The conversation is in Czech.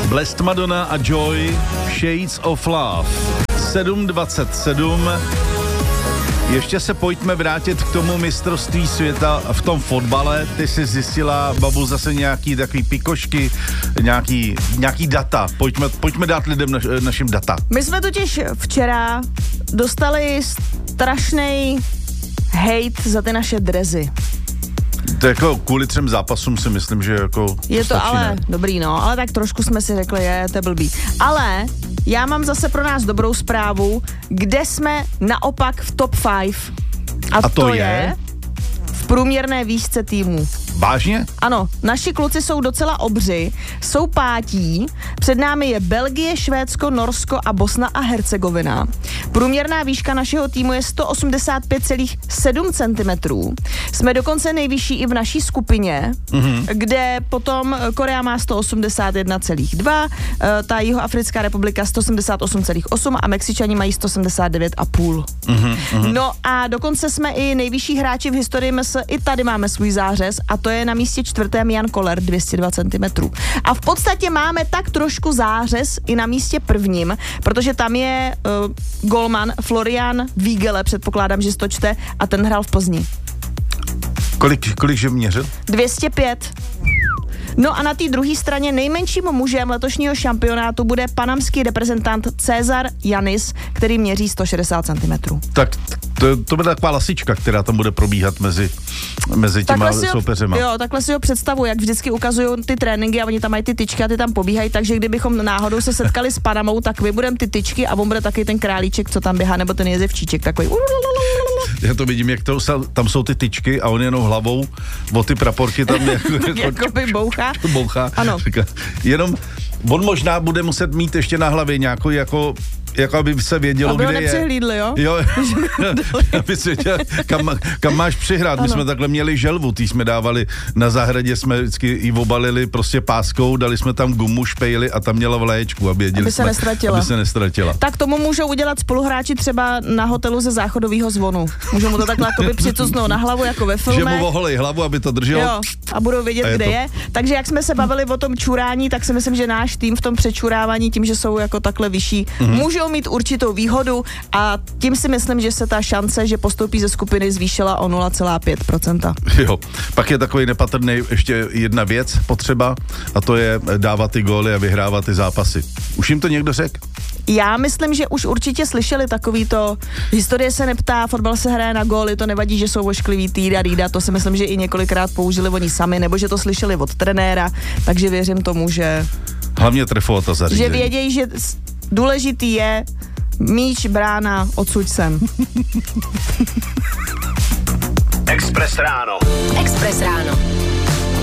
Blessed Madonna a Joy, Shades of Love. 7:27. Ještě se pojďme vrátit k tomu mistrovství světa v tom fotbale. Ty jsi zjistila, babu, zase nějaký takový pikošky, nějaký data. Pojďme dát lidem našim data. My jsme totiž včera dostali strašnej hejt za ty naše drezy. To jako kvůli 3 zápasům si myslím, že jako je to stačí, ale ne? dobrý, no, ale tak trošku jsme si řekli, to je blbý. Ale já mám zase pro nás dobrou zprávu, kde jsme naopak v top 5. A to je v průměrné výšce týmu. Vážně? Ano, naši kluci jsou docela obři, jsou pátí, před námi je Belgie, Švédsko, Norsko a Bosna a Hercegovina. Průměrná výška našeho týmu je 185,7 cm. Jsme dokonce nejvyšší i v naší skupině, kde potom Korea má 181,2, ta Jihoafrická republika 178,8 a Mexičani mají 179,5. No a dokonce jsme i nejvyšší hráči v historii MS, i tady máme svůj zářez a to je na místě 4. Jan Koller 202 cm. A v podstatě máme tak trošku zářez i na místě 1., protože tam je golman Florian Wiegele, předpokládám, že to čte, a ten hrál v Plzni. Kolik že měřil? 205. No a na té druhé straně nejmenším mužem letošního šampionátu bude panamský reprezentant César Janis, který měří 160 cm. Tak to bude taková lasička, která tam bude probíhat mezi těma soupeřema. Jo, takhle si ho představuji, jak vždycky ukazují ty tréninky a oni tam mají ty tyčky a ty tam pobíhají, takže kdybychom náhodou se setkali s Panamou, tak my budeme ty tyčky a on bude taky ten králíček, co tam běhá, nebo ten jezevčíček takový. Já to vidím, jak tam jsou ty tyčky a on jenom hlavou o ty praporky tam jako by bouchá. Ano. Jenom on možná bude muset mít ještě na hlavě nějakou jako aby se vědělo, kde je. Aby ho nepřihlídli, jo? Jo, aby se věděl, kam máš přihrát. My jsme takhle měli želvu, ty jsme dávali na zahradě, jsme vždycky ji obalili prostě páskou, dali jsme tam gumu, špejli a tam měla vlaječku, aby se nestratila. Tak tomu můžou udělat spoluhráči třeba na hotelu ze záchodového zvonu. Můžou mu to takhle jakoby přicucnout na hlavu, jako ve filmech. Že mu oholej hlavu, aby to drželo. Jo, a budou vědět, kde je. Takže jak jsme se bavili o tom čurání, tak si myslím, že náš tým v tom přečurávání, tím, že jsou jako takhle vyšší, můžou mít určitou výhodu a tím si myslím, že se ta šance, že postoupí ze skupiny, zvýšila o 0,5%. Jo, pak je takový nepatrný ještě jedna věc potřeba a to je dávat ty góly a vyhrávat ty zápasy. Už jim to někdo řekl? Já myslím, že už určitě slyšeli takovýto, historie se neptá, fotbal se hraje na góly, to nevadí, že jsou ošklivý týda, to si myslím, že i několikrát použili oni sami, nebo že to slyšeli od trenéra, takže věřím tomu, že... Hlavně trefovat a zařízení. Že vědějí, že důležitý je míč, brána, odsuď sem. Express ráno.